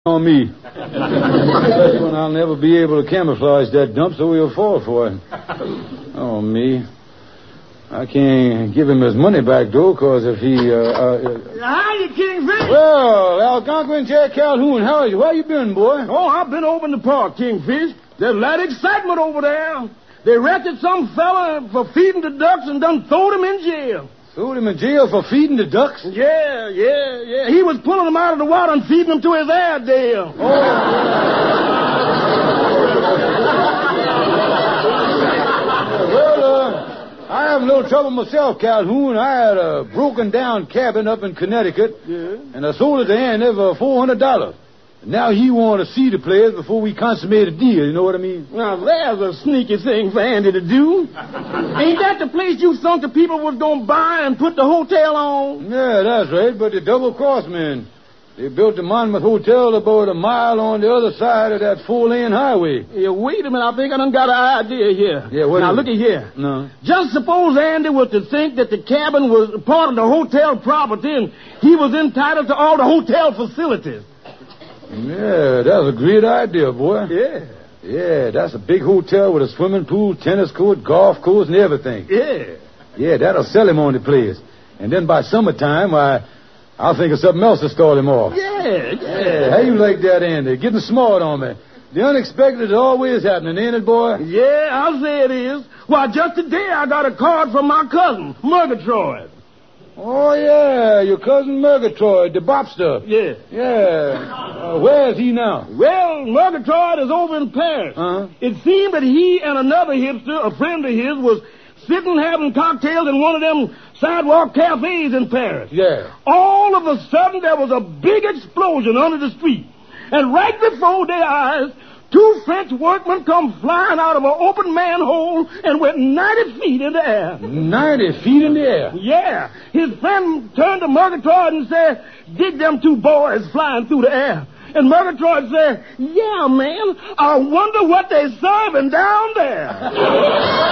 on me. Especially when I'll never be able to camouflage that dump so he'll fall for it. Oh, me. I can't give him his money back, though, because if he, Hiya, Kingfish. Well, Algonquin Jack Calhoun, how are you? Where you been, boy? Oh, I've been over in the park, Kingfish. There's a lot of excitement over there. They arrested some fella for feeding the ducks and done throwed him in jail. Threw him in jail for feeding the ducks? Yeah. He was pulling them out of the water and feeding them to his Airedale. I have a little trouble myself, Calhoun. I had a broken-down cabin up in Connecticut, and I sold it to Andy for $400. Now he want to see the place before we consummate a deal, you know what I mean? Now, there's a sneaky thing for Andy to do. Ain't that the place you thought the people was going to buy and put the hotel on? Yeah, that's right, but they double-crossed me, and they built the Monmouth Hotel about a mile on the other side of that 4-lane highway. Yeah, wait a minute. I think I done got an idea here. Yeah, what now, is look it? at here. No. Just suppose Andy was to think that the cabin was part of the hotel property and he was entitled to all the hotel facilities. Yeah, that's a great idea, boy. Yeah. Yeah, that's a big hotel with a swimming pool, tennis court, golf course, and everything. Yeah. Yeah, that'll sell him on the place. And then by summertime, I'll think of something else to start him off. Yeah. How you like that, Andy? Getting smart on me. The unexpected is always happening, ain't it, boy? Yeah, I'll say it is. Why, just today I got a card from my cousin, Murgatroyd. Oh, yeah, your cousin Murgatroyd, the bobster. Yeah. Yeah. Where is he now? Well, Murgatroyd is over in Paris. Uh-huh. It seemed that he and another hipster, a friend of his, was sitting having cocktails in one of them sidewalk cafes in Paris. Yeah. All of a sudden, there was a big explosion under the street. And right before their eyes, 2 French workmen come flying out of an open manhole and went 90 feet in the air. 90 feet in the air? Yeah. His friend turned to Murgatroyd and said, "Dig them 2 boys flying through the air." And Murgatroyd said, "Yeah, man, I wonder what they serving down there."